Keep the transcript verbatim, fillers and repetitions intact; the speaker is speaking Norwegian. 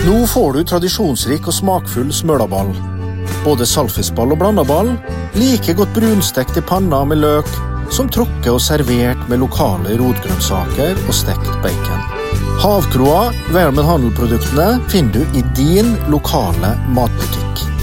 Nå får du tradisjonsrik og smakfull smølaball. Både salfisball og blandaball, like godt brunstekt i panna med løk, som trukket og servert med lokale rotgrønnsaker og stekt bacon. Havkroa, Velmen Handelproduktene, finner du i din lokale matbutikk.